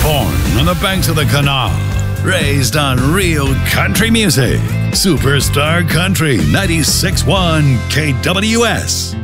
Born on the banks of the canal, raised on real country music. Superstar Country 96.1 KWS.